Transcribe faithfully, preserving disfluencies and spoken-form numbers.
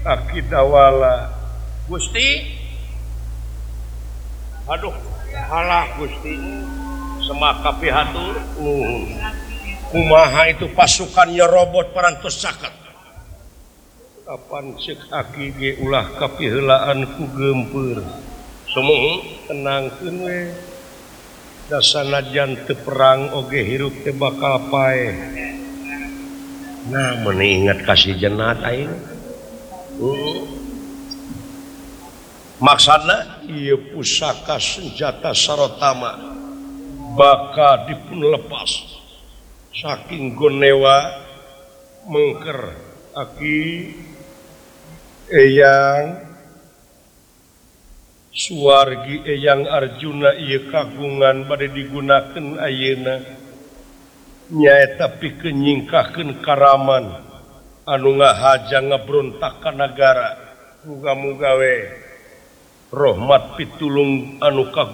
akidawala Gusti aduh halah Gusti semaka pihatur uh. kumaha itu pasukannya robot parantos caket kapan cek aki ge ulah kapiheulaan ku gempeur semua tenangkeun we da sanajan teu perang oge hirup teh bakal paeh nah meuni inget kasih jenat aing uh. maksudna ieu pusaka senjata sarotama bakal dipun lepas saking gonewa mengker aki eyang suwargi eyang Arjuna ieu kagungan bade digunakeun ayeuna nyaeta pikeun nyingkahkeun karaman anu ngahaja ngabrontak ka nagara muga-muga we rahmat pitulung anu kagungan